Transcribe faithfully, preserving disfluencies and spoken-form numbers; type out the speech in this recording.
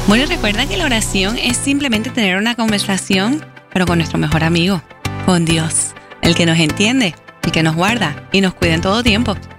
Bueno, recuerda que la oración es simplemente tener una conversación, pero con nuestro mejor amigo, con Dios, el que nos entiende, el que nos guarda y nos cuida en todo tiempo.